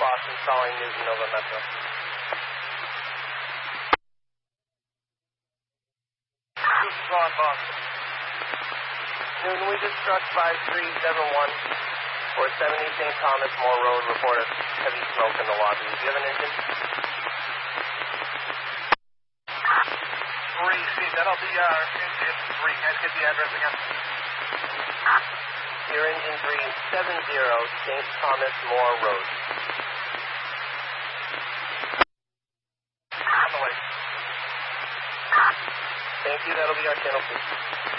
Boston, calling Newton Nova Metro. Newton's on Boston. Newton, we just struck 5371 for 70 St. Thomas More Road. Report of heavy smoke in the lobby. Do you have an engine? 3C, that'll be our engine 3. Can I get the address again? Your engine 370 St. Thomas More Road. On the way. Thank you, that'll be our channel 2.